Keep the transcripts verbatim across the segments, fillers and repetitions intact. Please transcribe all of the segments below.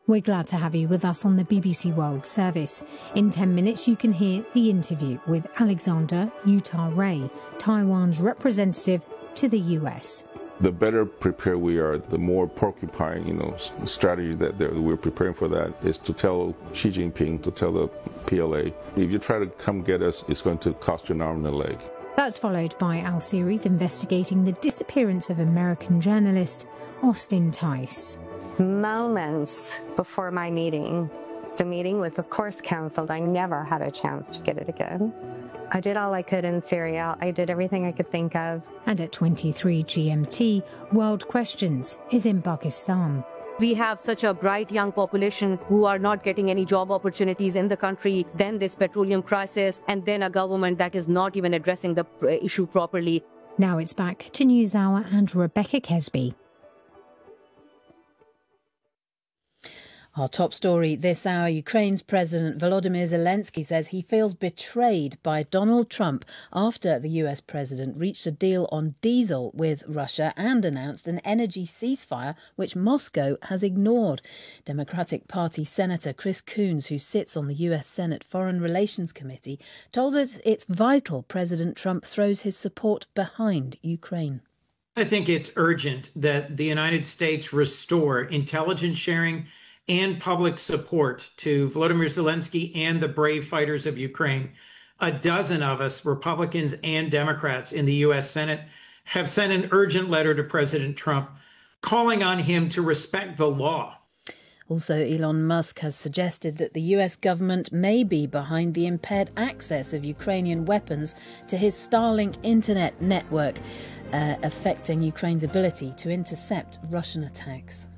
We're glad to have you with us on the B B C World Service. In ten minutes, you can hear the interview with Alexander Utah Ray, Taiwan's representative to the U S. The better prepared we are, the more porcupine, you know, strategy that we're preparing for that is to tell Xi Jinping, to tell the P L A, if you try to come get us, it's going to cost you an arm and a leg. That's followed by our series investigating the disappearance of American journalist Austin Tice. Moments before my meeting, the meeting with the course cancelled, I never had a chance to get it again. I did all I could in Syria. I did everything I could think of. And at twenty-three G M T, World Questions is in Pakistan. We have such a bright young population who are not getting any job opportunities in the country, then this petroleum crisis, and then a government that is not even addressing the issue properly. Now it's back to NewsHour and Rebecca Kesby. Our top story this hour, Ukraine's President Volodymyr Zelensky says he feels betrayed by Donald Trump after the U S president reached a deal on diesel with Russia and announced an energy ceasefire, which Moscow has ignored. Democratic Party Senator Chris Coons, who sits on the U S Senate Foreign Relations Committee, told us it's vital President Trump throws his support behind Ukraine. I think it's urgent that the United States restore intelligence sharing and public support to Volodymyr Zelensky and the brave fighters of Ukraine. A dozen of us, Republicans and Democrats in the U S Senate, have sent an urgent letter to President Trump calling on him to respect the law. Also, Elon Musk has suggested that the U S government may be behind the impaired access of Ukrainian weapons to his Starlink internet network, uh, affecting Ukraine's ability to intercept Russian attacks.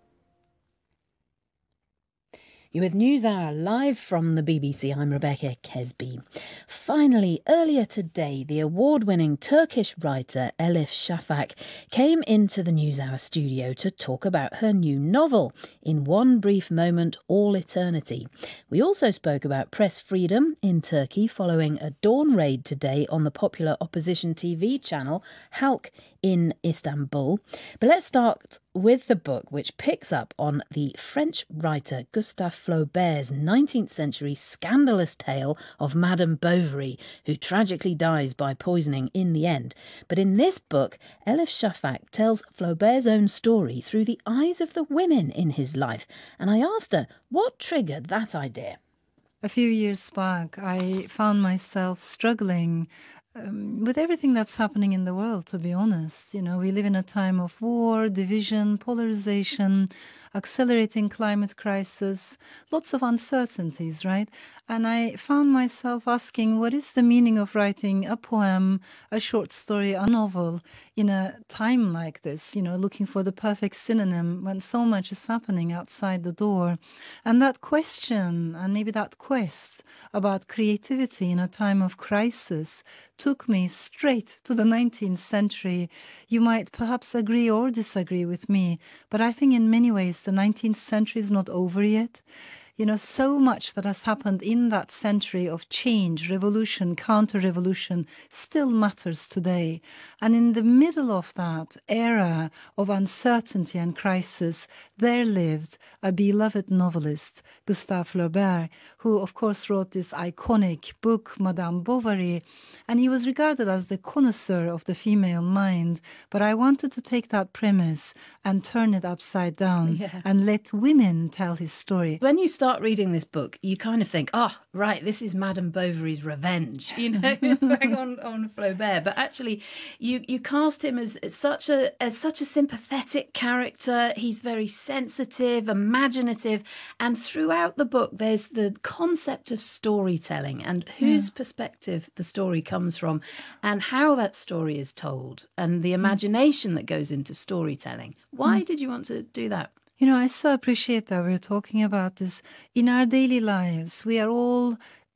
You're with NewsHour live from the B B C. I'm Rebecca Kesby. Finally, earlier today, the award-winning Turkish writer Elif Shafak came into the NewsHour studio to talk about her new novel, In One Brief Moment, All Eternity. We also spoke about press freedom in Turkey following a dawn raid today on the popular opposition T V channel Halk in Istanbul. But let's start with the book, which picks up on the French writer Gustave Flaubert's nineteenth century scandalous tale of Madame Bovary, who tragically dies by poisoning in the end. But in this book, Elif Shafak tells Flaubert's own story through the eyes of the women in his life. And I asked her what triggered that idea. A few years back, I found myself struggling Um, with everything that's happening in the world, to be honest. You know, we live in a time of war, division, polarization, accelerating climate crisis, lots of uncertainties, right? And I found myself asking, what is the meaning of writing a poem, a short story, a novel in a time like this, you know, looking for the perfect synonym when so much is happening outside the door. And that question, and maybe that quest about creativity in a time of crisis, took me straight to the nineteenth century. You might perhaps agree or disagree with me, but I think in many ways the nineteenth century is not over yet. You know, so much that has happened in that century of change, revolution, counter-revolution still matters today. And in the middle of that era of uncertainty and crisis, there lived a beloved novelist, Gustave Flaubert, who of course wrote this iconic book, Madame Bovary, and he was regarded as the connoisseur of the female mind. But I wanted to take that premise and turn it upside down yeah. and let women tell his story. When you start reading this book, you kind of think, oh, right, this is Madame Bovary's revenge, you know, on, on Flaubert. But actually, you, you cast him as, as such a as such a sympathetic character. He's very sensitive, imaginative, and throughout the book, there's the concept of storytelling and whose yeah. perspective the story comes from and how that story is told and the imagination that goes into storytelling. Why mm. did you want to do that? You know, I so appreciate that we're talking about this. In our daily lives, we are all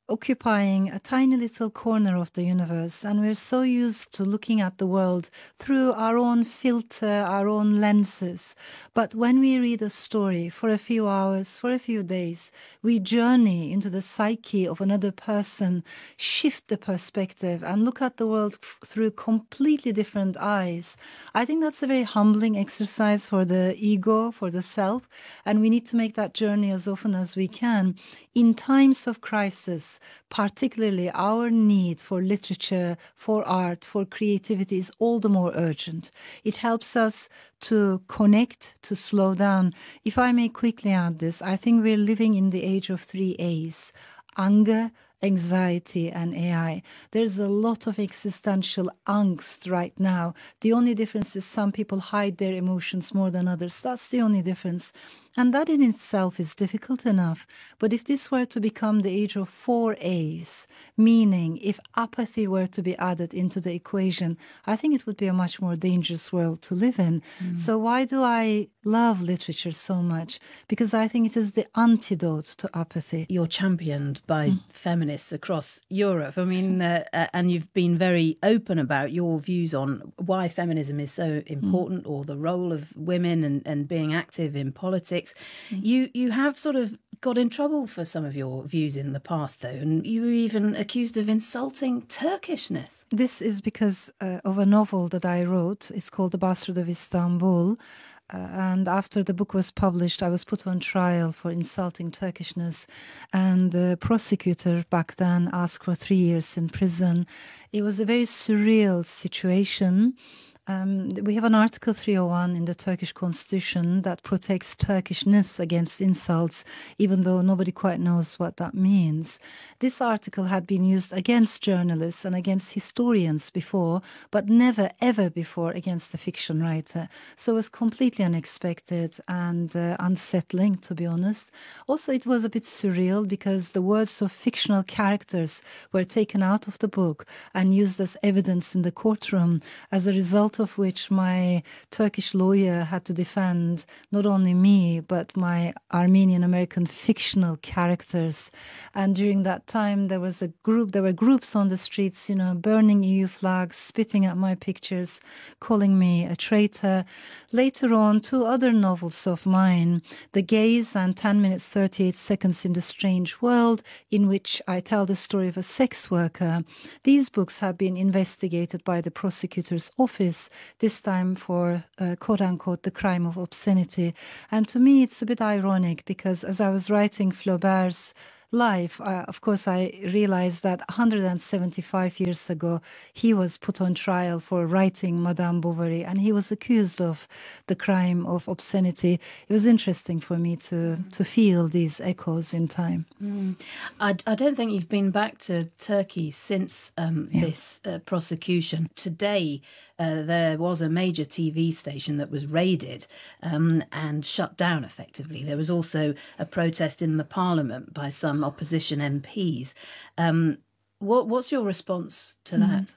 occupying a tiny little corner of the universe, and we're so used to looking at the world through our own filter, our own lenses. But when we read a story for a few hours, for a few days, we journey into the psyche of another person, shift the perspective, and look at the world f- through completely different eyes. I think that's a very humbling exercise for the ego, for the self, and we need to make that journey as often as we can. In times of crisis, particularly our need for literature, for art, for creativity is all the more urgent. It helps us to connect, to slow down. If I may quickly add this, I think we're living in the age of three A's: anger, anxiety, and A I. There's a lot of existential angst right now. The only difference is some people hide their emotions more than others. That's the only difference. And that in itself is difficult enough. But if this were to become the age of four A's, meaning if apathy were to be added into the equation, I think it would be a much more dangerous world to live in. Mm. So why do I love literature so much? Because I think it is the antidote to apathy. You're championed by mm. feminists across Europe. I mean, uh, and you've been very open about your views on why feminism is so important, mm. or the role of women and, and being active in politics. Mm. You you have sort of got in trouble for some of your views in the past, though, and you were even accused of insulting Turkishness. This is because uh, of a novel that I wrote. It's called The Bastard of Istanbul. Uh, and after the book was published, I was put on trial for insulting Turkishness. And the prosecutor back then asked for three years in prison. It was a very surreal situation. Um, we have an Article three oh one in the Turkish constitution that protects Turkishness against insults, even though nobody quite knows what that means. This article had been used against journalists and against historians before, but never, ever before against a fiction writer. So it was completely unexpected and uh, unsettling, to be honest. Also, it was a bit surreal because the words of fictional characters were taken out of the book and used as evidence in the courtroom, as a result of which my Turkish lawyer had to defend not only me, but my Armenian-American fictional characters. And during that time, there was a group, there were groups on the streets, you know, burning E U flags, spitting at my pictures, calling me a traitor. Later on, two other novels of mine, The Gaze and ten minutes, thirty-eight seconds in the Strange World, in which I tell the story of a sex worker. These books have been investigated by the prosecutor's office, this time for uh, quote-unquote the crime of obscenity. And to me, it's a bit ironic because as I was writing Flaubert's life, uh, of course, I realized that one hundred seventy-five years ago, he was put on trial for writing Madame Bovary, and he was accused of the crime of obscenity. It was interesting for me to, to feel these echoes in time. Mm. I, I don't think you've been back to Turkey since um, yeah. this uh, prosecution. Today, Uh, there was a major T V station that was raided um, and shut down effectively. There was also a protest in the parliament by some opposition M Ps. Um, what, what's your response to mm. that?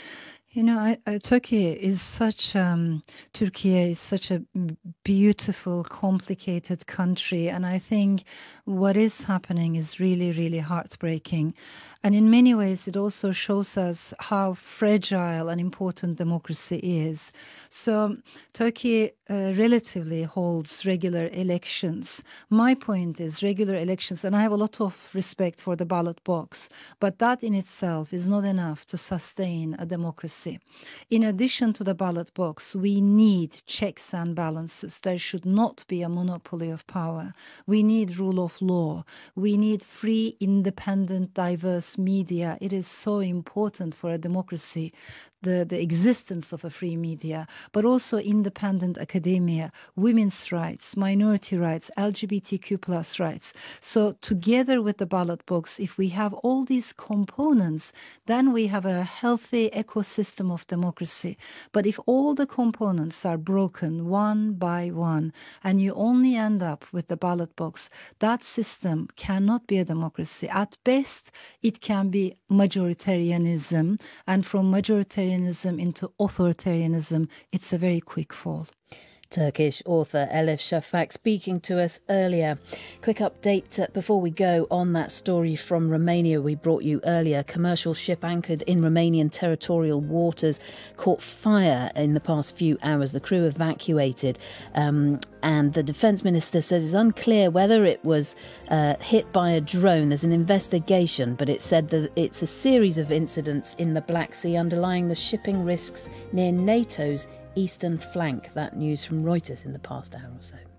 You know, I, I, Turkey is such, um, Turkey is such a beautiful, complicated country. And I think what is happening is really, really heartbreaking. And in many ways, it also shows us how fragile and important democracy is. So Turkey uh, relatively holds regular elections. My point is regular elections, and I have a lot of respect for the ballot box, but that in itself is not enough to sustain a democracy. In addition to the ballot box, we need checks and balances. There should not be a monopoly of power. We need rule of law. We need free, independent, diverse media. It is so important for a democracy, the, the existence of a free media, but also independent academia, women's rights, minority rights, L G B T Q plus rights. So together with the ballot box, if we have all these components, then we have a healthy ecosystem of democracy. But if all the components are broken one by one, and you only end up with the ballot box, that system cannot be a democracy. At best, it can be majoritarianism, and from majoritarianism into authoritarianism, it's a very quick fall. Turkish author Elif Shafak speaking to us earlier. Quick update uh, before we go on that story from Romania we brought you earlier. Commercial ship anchored in Romanian territorial waters caught fire in the past few hours. The crew evacuated um, and the Defence Minister says it's unclear whether it was uh, hit by a drone. There's an investigation, but it said that it's a series of incidents in the Black Sea underlying the shipping risks near NATO's eastern flank. That news from Reuters in the past hour or so.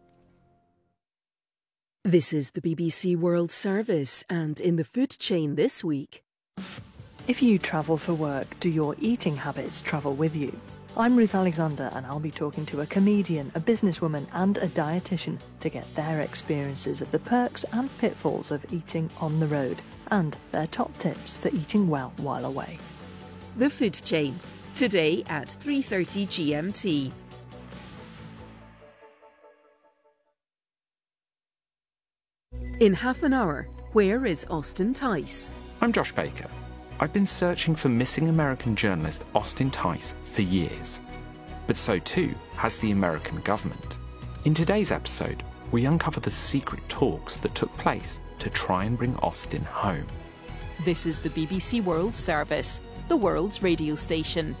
This is the B B C World Service, and in the food chain this week. If you travel for work, do your eating habits travel with you? I'm Ruth Alexander, and I'll be talking to a comedian, a businesswoman and a dietitian to get their experiences of the perks and pitfalls of eating on the road and their top tips for eating well while away. The Food Chain, today at three thirty G M T. In half an hour, where is Austin Tice? I'm Josh Baker. I've been searching for missing American journalist Austin Tice for years. But so too has the American government. In today's episode, we uncover the secret talks that took place to try and bring Austin home. This is the B B C World Service, the world's radio station.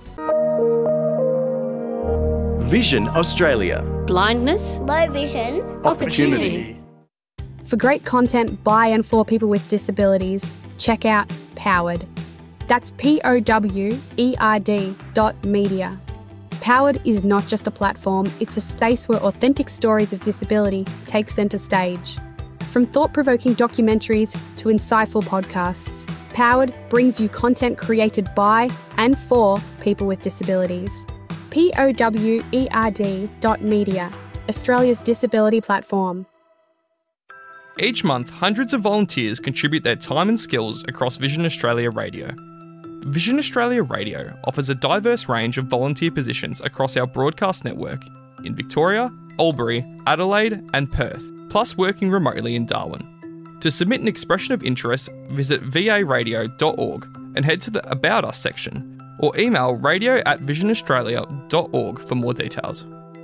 Vision Australia. Blindness. Low vision. Opportunity. For great content by and for people with disabilities, check out Powered. That's P O W E R D dot media. Powered is not just a platform, it's a space where authentic stories of disability take centre stage. From thought-provoking documentaries to insightful podcasts, Powered brings you content created by and for people with disabilities. P O W E R D dot media, Australia's disability platform. Each month, hundreds of volunteers contribute their time and skills across Vision Australia Radio. Vision Australia Radio offers a diverse range of volunteer positions across our broadcast network in Victoria, Albury, Adelaide and Perth, plus working remotely in Darwin. To submit an expression of interest, visit v a radio dot org and head to the About Us section, or email radio at vision australia dot org for more details.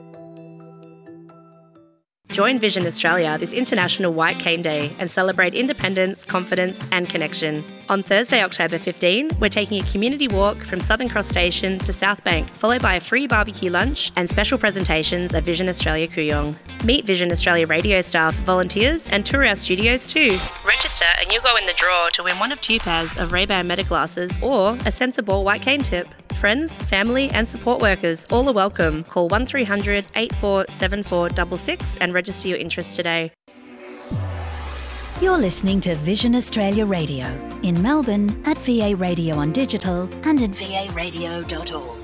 Join Vision Australia this International White Cane Day and celebrate independence, confidence and connection. On Thursday, October fifteenth, we're taking a community walk from Southern Cross Station to South Bank, followed by a free barbecue lunch and special presentations at Vision Australia Kooyong. Meet Vision Australia radio staff, volunteers and tour our studios too. Register and you'll go in the draw to win one of two pairs of Ray-Ban Meta glasses or a sensible white cane tip. Friends, family and support workers all are welcome. Call one three hundred, eight four seven four six six and register your interest today. You're listening to Vision Australia Radio in Melbourne at V A Radio on Digital and at v a radio dot org.